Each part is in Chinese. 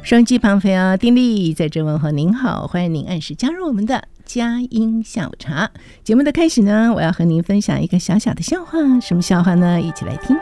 收音机旁朋友丁莉在这问候您好，欢迎您按时加入我们的佳音下午茶。节目的开始呢，我要和您分享一个小小的笑话，什么笑话呢？一起来听。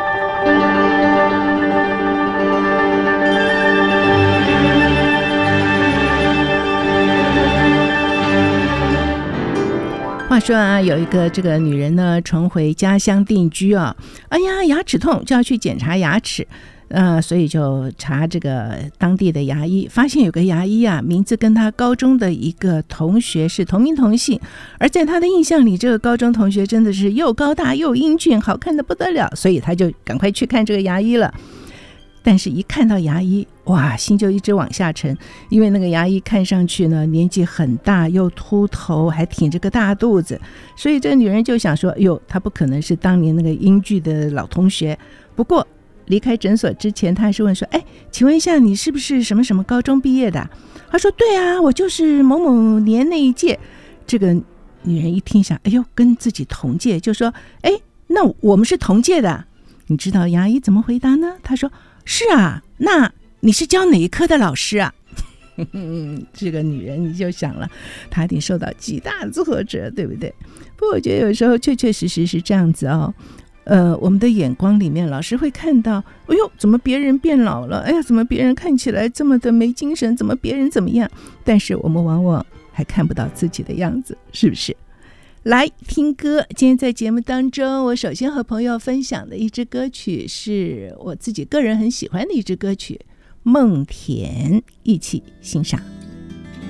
话说啊，有一个这个女人呢，重回家乡定居啊，哎呀，牙齿痛就要去检查牙齿。所以就查这个当地的牙医，发现有个牙医啊，名字跟他高中的一个同学是同名同姓，而在他的印象里，这个高中同学真的是又高大又英俊，好看得不得了，所以他就赶快去看这个牙医了。但是一看到牙医，哇，心就一直往下沉，因为那个牙医看上去呢年纪很大，又秃头，还挺着个大肚子，所以这女人就想说，哟，他不可能是当年那个英俊的老同学。不过离开诊所之前，他还是问说，哎，请问一下，你是不是什么什么高中毕业的？他说，对啊，我就是某某年那一届。这个女人一听想，哎呦，跟自己同届，就说，哎，那我们是同届的。你知道牙医怎么回答呢？他说，是啊，那你是教哪一科的老师啊？这个女人你就想了，她一定受到极大的挫折，对不对？不过我觉得有时候确确实实是这样子哦。我们的眼光里面老是会看到，哎呦，怎么别人变老了？哎呀，怎么别人看起来这么的没精神？怎么别人怎么样？但是我们往往还看不到自己的样子，是不是？来听歌，今天在节目当中，我首先和朋友分享的一支歌曲是我自己个人很喜欢的一支歌曲，梦田，一起欣赏。